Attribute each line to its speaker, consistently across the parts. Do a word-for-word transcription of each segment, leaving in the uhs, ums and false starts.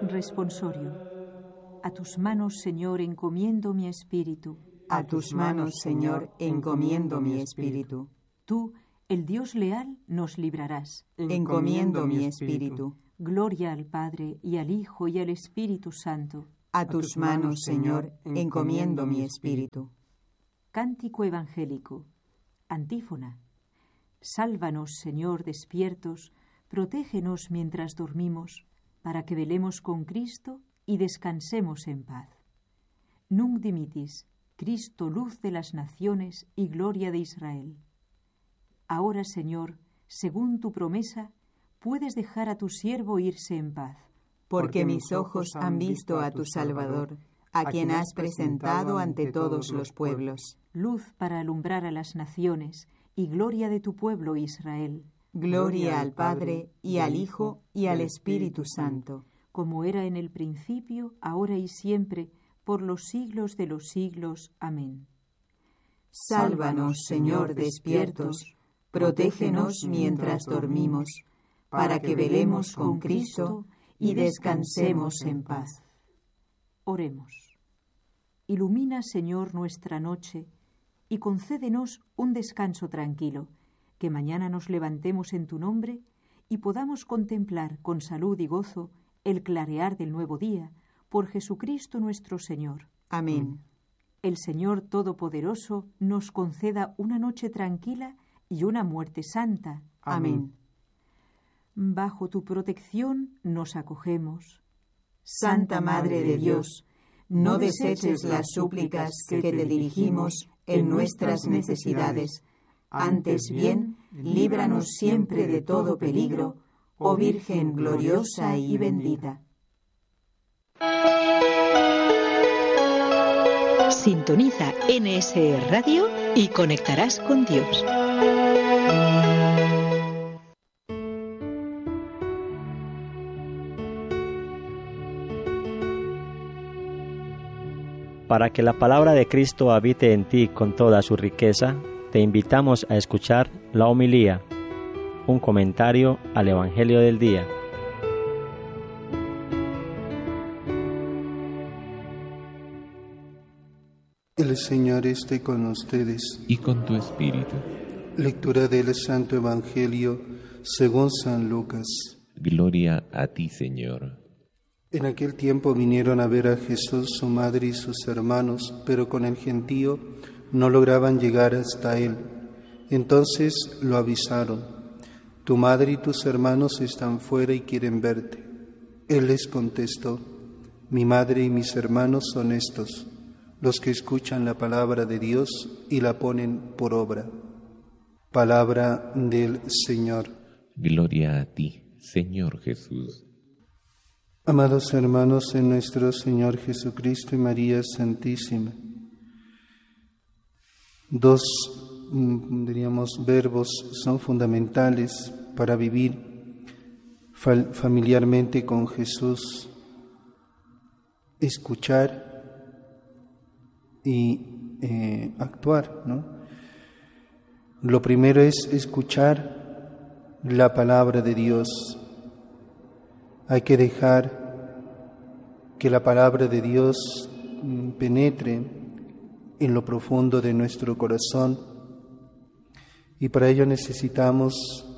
Speaker 1: responsorio. A tus manos, Señor, encomiendo mi espíritu.
Speaker 2: A tus manos, Señor, encomiendo mi espíritu.
Speaker 1: Tú, el Dios leal, nos librarás.
Speaker 2: Encomiendo mi espíritu.
Speaker 1: Gloria al Padre, y al Hijo, y al Espíritu Santo.
Speaker 2: A tus manos, Señor, encomiendo mi espíritu.
Speaker 1: Cántico evangélico. Antífona. Sálvanos, Señor, despiertos, protégenos mientras dormimos, para que velemos con Cristo y descansemos en paz. Nunc dimittis, Cristo, luz de las naciones y gloria de Israel. Ahora, Señor, según tu promesa, puedes dejar a tu siervo irse en paz.
Speaker 2: Porque mis ojos han visto a tu Salvador, a quien has presentado ante todos los pueblos.
Speaker 1: Luz para alumbrar a las naciones y gloria de tu pueblo Israel.
Speaker 2: Gloria al Padre, y al Hijo, y al Espíritu Santo.
Speaker 1: Como era en el principio, ahora y siempre, por los siglos de los siglos. Amén.
Speaker 2: Sálvanos, Señor, despiertos, protégenos mientras dormimos, para que velemos con Cristo y descansemos en paz.
Speaker 1: Oremos. Ilumina, Señor, nuestra noche y concédenos un descanso tranquilo, que mañana nos levantemos en tu nombre y podamos contemplar con salud y gozo el clarear del nuevo día, por Jesucristo nuestro Señor.
Speaker 2: Amén.
Speaker 1: El Señor Todopoderoso nos conceda una noche tranquila y una muerte santa.
Speaker 2: Amén.
Speaker 1: Bajo tu protección nos acogemos.
Speaker 2: Santa Madre de Dios, no deseches las súplicas que te dirigimos en nuestras necesidades. Antes bien, líbranos siempre de todo peligro, oh Virgen gloriosa y bendita.
Speaker 3: Sintoniza N S E Radio y conectarás con Dios.
Speaker 4: Para que la palabra de Cristo habite en ti con toda su riqueza, te invitamos a escuchar la homilía, un comentario al Evangelio del día.
Speaker 5: El Señor esté con ustedes.
Speaker 6: Y con tu espíritu.
Speaker 5: Lectura del Santo Evangelio según San Lucas.
Speaker 6: Gloria a ti, Señor.
Speaker 5: En aquel tiempo vinieron a ver a Jesús su madre y sus hermanos, pero con el gentío no lograban llegar hasta él. Entonces lo avisaron: tu madre y tus hermanos están fuera y quieren verte. Él les contestó: mi madre y mis hermanos son estos, los que escuchan la palabra de Dios y la ponen por obra. Palabra del Señor.
Speaker 6: Gloria a ti, Señor Jesús.
Speaker 5: Amados hermanos en nuestro Señor Jesucristo y María Santísima, dos, diríamos, verbos son fundamentales para vivir familiarmente con Jesús: escuchar y eh, actuar, ¿no? Lo primero es escuchar la palabra de Dios. Hay que dejar que la palabra de Dios penetre en lo profundo de nuestro corazón, y para ello necesitamos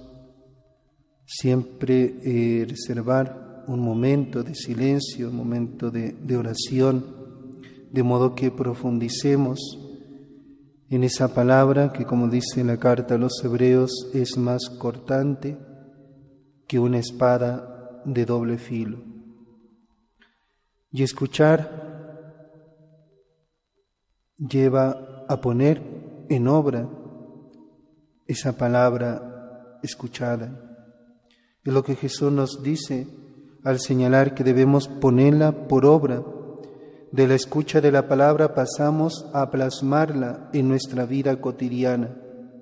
Speaker 5: siempre eh, reservar un momento de silencio, un momento de, de oración, de modo que profundicemos en esa palabra que, como dice la carta a los Hebreos, es más cortante que una espada de doble filo. Y escuchar lleva a poner en obra esa palabra escuchada. Es lo que Jesús nos dice al señalar que debemos ponerla por obra. De la escucha de la palabra pasamos a plasmarla en nuestra vida cotidiana.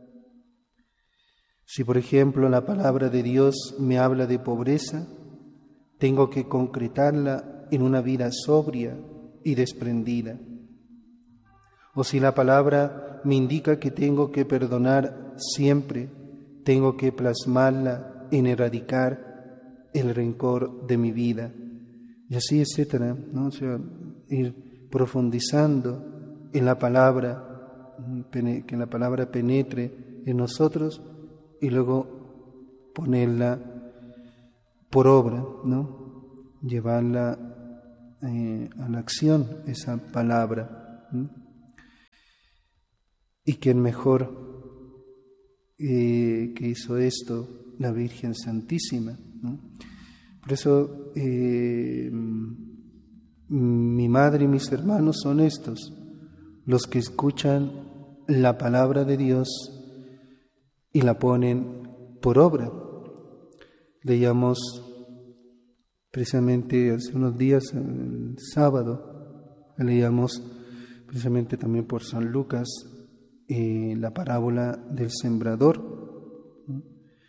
Speaker 5: Si, por ejemplo, la palabra de Dios me habla de pobreza, tengo que concretarla en una vida sobria y desprendida. O si la palabra me indica que tengo que perdonar siempre, tengo que plasmarla en erradicar el rencor de mi vida. y así, etcétera, ¿no? O sea, ir profundizando en la palabra, que la palabra penetre en nosotros y luego ponerla por obra, ¿no? Llevarla eh, a la acción, esa palabra. ¿no? ¿Y quién mejor eh, que hizo esto? La Virgen Santísima, ¿no? Por eso eh, mi madre y mis hermanos son estos, los que escuchan la palabra de Dios y la ponen por obra. Leíamos precisamente hace unos días, el sábado, leíamos precisamente también por San Lucas eh, la parábola del sembrador, ¿no?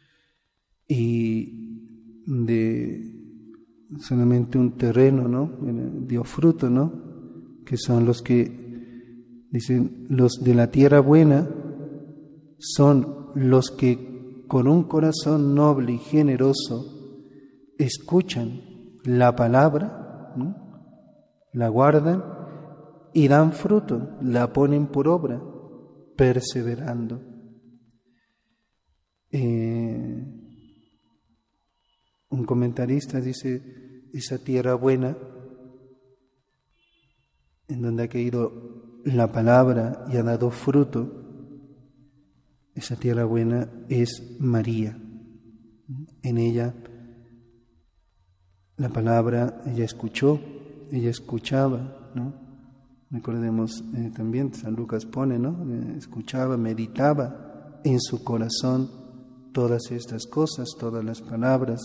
Speaker 5: Y de solamente un terreno, ¿no? Dio fruto, ¿no? Que son los que, dicen, los de la tierra buena son los que con un corazón noble y generoso escuchan la palabra, ¿no? La guardan y dan fruto, la ponen por obra, perseverando. Eh, Un comentarista dice, esa tierra buena, en donde ha caído la palabra y ha dado fruto, esa tierra buena es María. En ella la palabra ella escuchó, ella escuchaba, ¿no? Recordemos eh, también, San Lucas pone, ¿no? Eh, escuchaba, meditaba en su corazón todas estas cosas, todas las palabras,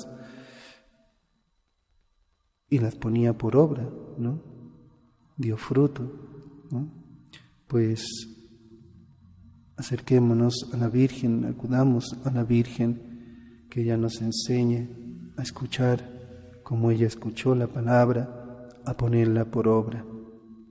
Speaker 5: y las ponía por obra, ¿no? Dio fruto, ¿no? Pues acerquémonos a la Virgen, acudamos a la Virgen, que ella nos enseñe a escuchar como ella escuchó la palabra, a ponerla por obra.